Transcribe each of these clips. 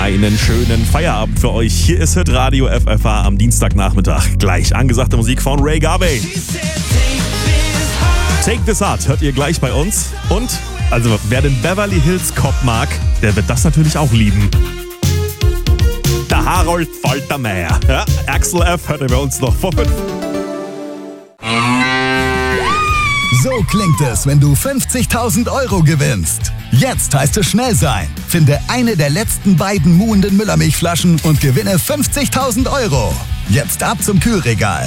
Einen schönen Feierabend für euch. Hier ist Hitradio FFH am Dienstagnachmittag. Gleich angesagte Musik von Ray Garvey. Take This Heart hört ihr gleich bei uns. Und, also wer den Beverly Hills Cop mag, der wird das natürlich auch lieben. Der Harold Faltermeier. Ja, Axel F. hört ihr bei uns noch vor 5. So klingt es, wenn du 50.000 Euro gewinnst. Jetzt heißt es schnell sein. Finde eine der letzten beiden muhenden Müllermilchflaschen und gewinne 50.000 Euro. Jetzt ab zum Kühlregal.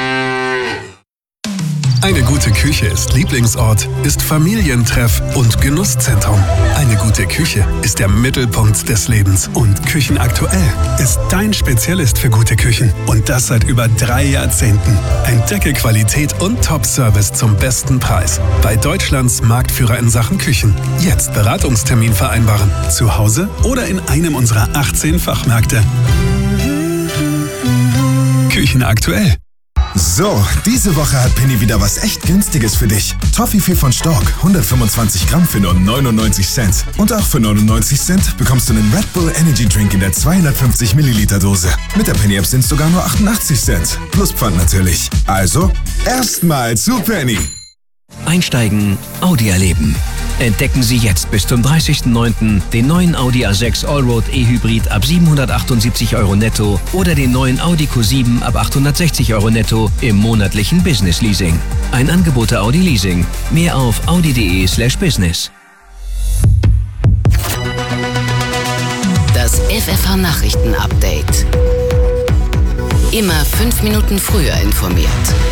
Eine gute Küche ist Lieblingsort, ist Familientreff und Genusszentrum. Eine gute Küche ist der Mittelpunkt des Lebens. Und Küchenaktuell ist dein Spezialist für gute Küchen. Und das seit über 3 Jahrzehnten. Entdecke Qualität und Top-Service zum besten Preis. Bei Deutschlands Marktführer in Sachen Küchen. Jetzt Beratungstermin vereinbaren. Zu Hause oder in einem unserer 18 Fachmärkte. Küchenaktuell. So, diese Woche hat Penny wieder was echt Günstiges für dich. Toffifee von Stork, 125 Gramm für nur 99 Cent. Und auch für 99 Cent bekommst du einen Red Bull Energy Drink in der 250 Milliliter Dose. Mit der Penny App sind es sogar nur 88 Cent. Plus Pfand natürlich. Also, erstmal zu Penny. Einsteigen, Audi erleben. Entdecken Sie jetzt bis zum 30.09. den neuen Audi A6 Allroad E-Hybrid ab 778 Euro netto oder den neuen Audi Q7 ab 860 Euro netto im monatlichen Business Leasing. Ein Angebot der Audi Leasing. Mehr auf audi.de/business. Das FFH Nachrichten Update. Immer 5 Minuten früher informiert.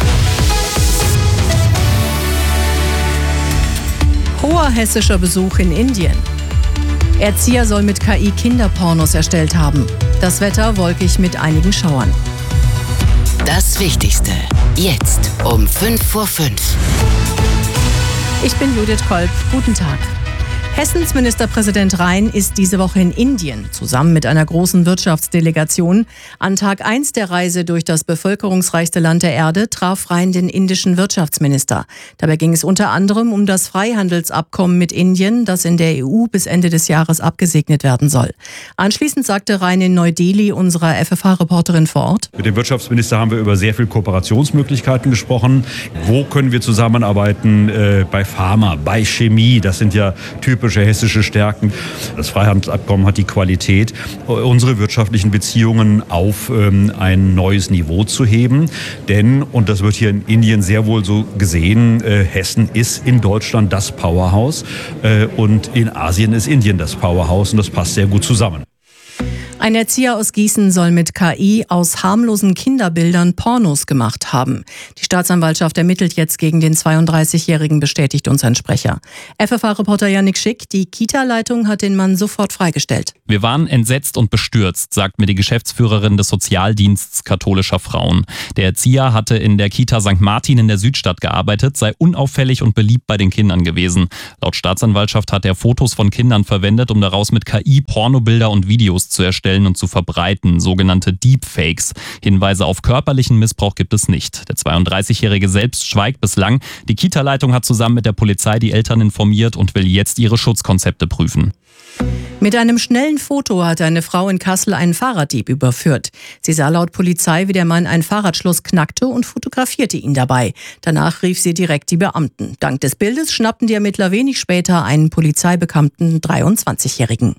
Hoher hessischer Besuch in Indien. Erzieher soll mit KI Kinderpornos erstellt haben. Das Wetter wolkig mit einigen Schauern. Das Wichtigste. Jetzt um 5:05. Ich bin Judith Kolb. Guten Tag. Hessens Ministerpräsident Rhein ist diese Woche in Indien, zusammen mit einer großen Wirtschaftsdelegation. An Tag 1 der Reise durch das bevölkerungsreichste Land der Erde traf Rhein den indischen Wirtschaftsminister. Dabei ging es unter anderem um das Freihandelsabkommen mit Indien, das in der EU bis Ende des Jahres abgesegnet werden soll. Anschließend sagte Rhein in Neu-Delhi unserer FFH-Reporterin vor Ort: Mit dem Wirtschaftsminister haben wir über sehr viele Kooperationsmöglichkeiten gesprochen. Wo können wir zusammenarbeiten? Bei Pharma, bei Chemie, das sind ja typische hessische Stärken. Das Freihandelsabkommen hat die Qualität, unsere wirtschaftlichen Beziehungen auf ein neues Niveau zu heben. Denn, und das wird hier in Indien sehr wohl so gesehen, Hessen ist in Deutschland das Powerhouse und in Asien ist Indien das Powerhouse und das passt sehr gut zusammen. Ein Erzieher aus Gießen soll mit KI aus harmlosen Kinderbildern Pornos gemacht haben. Die Staatsanwaltschaft ermittelt jetzt gegen den 32-Jährigen, bestätigt uns ein Sprecher. FFH-Reporter Yannick Schick, die Kita-Leitung hat den Mann sofort freigestellt. Wir waren entsetzt und bestürzt, sagt mir die Geschäftsführerin des Sozialdienstes katholischer Frauen. Der Erzieher hatte in der Kita St. Martin in der Südstadt gearbeitet, sei unauffällig und beliebt bei den Kindern gewesen. Laut Staatsanwaltschaft hat er Fotos von Kindern verwendet, um daraus mit KI Pornobilder und Videos zu erstellen und zu verbreiten, sogenannte Deepfakes. Hinweise auf körperlichen Missbrauch gibt es nicht. Der 32-Jährige selbst schweigt bislang. Die Kita-Leitung hat zusammen mit der Polizei die Eltern informiert und will jetzt ihre Schutzkonzepte prüfen. Mit einem schnellen Foto hat eine Frau in Kassel einen Fahrraddieb überführt. Sie sah laut Polizei, wie der Mann ein Fahrradschloss knackte und fotografierte ihn dabei. Danach rief sie direkt die Beamten. Dank des Bildes schnappten die Ermittler wenig später einen polizeibekannten 23-Jährigen.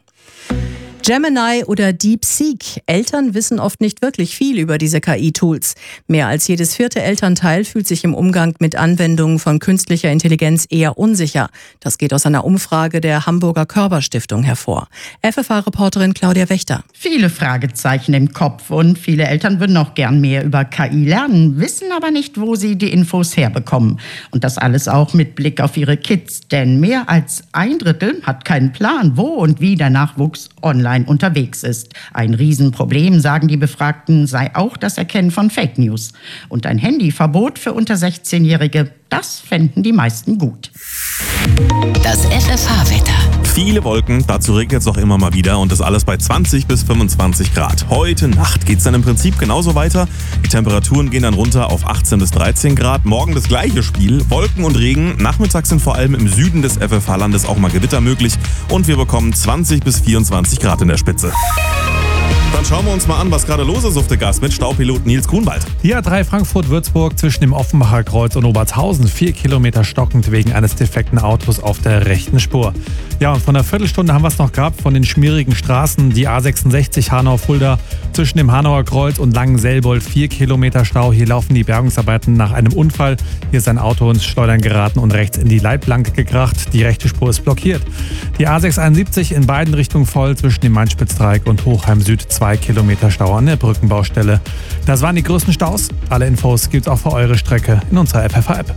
Gemini oder DeepSeek. Eltern wissen oft nicht wirklich viel über diese KI-Tools. Mehr als jedes 4. Elternteil fühlt sich im Umgang mit Anwendungen von künstlicher Intelligenz eher unsicher. Das geht aus einer Umfrage der Hamburger Körperstiftung hervor. FFH-Reporterin Claudia Wächter. Viele Fragezeichen im Kopf und viele Eltern würden auch gern mehr über KI lernen, wissen aber nicht, wo sie die Infos herbekommen. Und das alles auch mit Blick auf ihre Kids. Denn mehr als 1/3 hat keinen Plan, wo und wie der Nachwuchs online unterwegs ist. Ein Riesenproblem, sagen die Befragten, sei auch das Erkennen von Fake News. Und ein Handyverbot für unter 16-Jährige, das fänden die meisten gut. Das FFH-Wetter. Viele Wolken, dazu regnet es auch immer mal wieder und das alles bei 20 bis 25 Grad. Heute Nacht geht es dann im Prinzip genauso weiter. Die Temperaturen gehen dann runter auf 18 bis 13 Grad. Morgen das gleiche Spiel, Wolken und Regen. Nachmittags sind vor allem im Süden des FFH-Landes auch mal Gewitter möglich und wir bekommen 20 bis 24 Grad in der Spitze. Dann schauen wir uns mal an, was gerade los ist auf der Gas mit Staupilot Nils Grunwald. Die A3 Frankfurt-Würzburg zwischen dem Offenbacher Kreuz und Obertshausen. 4 Kilometer stockend wegen eines defekten Autos auf der rechten Spur. Ja, und von einer Viertelstunde haben wir es noch gehabt von den schmierigen Straßen. Die A66 Hanau-Fulda zwischen dem Hanauer Kreuz und Langenselbold. 4 Kilometer Stau. Hier laufen die Bergungsarbeiten nach einem Unfall. Hier ist ein Auto ins Schleudern geraten und rechts in die Leitplanke gekracht. Die rechte Spur ist blockiert. Die A671 in beiden Richtungen voll zwischen dem Main-Spitz-Dreieck und Hochheim Süd. 2 Kilometer Stau an der Brückenbaustelle. Das waren die größten Staus. Alle Infos gibt's auch für eure Strecke in unserer FFH-App.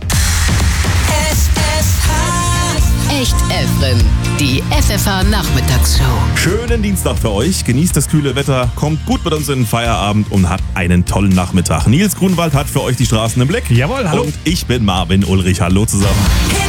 Echt Evrim, die FFH-Nachmittagsshow. Schönen Dienstag für euch. Genießt das kühle Wetter, kommt gut mit uns in den Feierabend und habt einen tollen Nachmittag. Nils Grunwald hat für euch die Straßen im Blick. Jawohl, hallo. Und ich bin Marvin Ulrich. Hallo zusammen.